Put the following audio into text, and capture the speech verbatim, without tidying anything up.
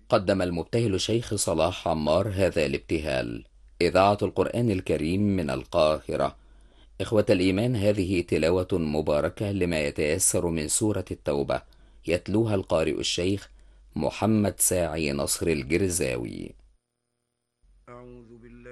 قدم المبتهل الشيخ صلاح عمار هذا الابتهال. إذاعة القرآن الكريم من القاهرة. إخوة الإيمان، هذه تلاوة مباركة لما يتيسر من سورة التوبة، يتلوها القارئ الشيخ محمد ساعي نصر الجرزاوي.